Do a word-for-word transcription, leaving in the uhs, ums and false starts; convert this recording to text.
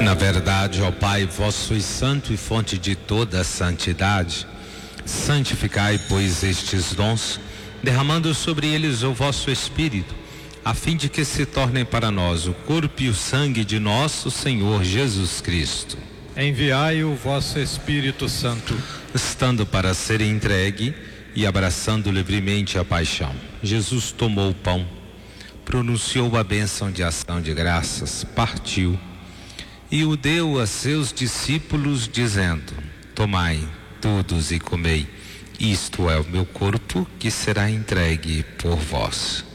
Na verdade, ó Pai, vós sois santo e fonte de toda a santidade. Santificai, pois, estes dons, derramando sobre eles o vosso Espírito, a fim de que se tornem para nós o corpo e o sangue de nosso Senhor Jesus Cristo. Enviai o vosso Espírito Santo, estando para ser entregue e abraçando livremente a paixão. Jesus tomou o pão, pronunciou a bênção de ação de graças, partiu e o deu a seus discípulos, dizendo: tomai todos e comei, isto é o meu corpo que será entregue por vós.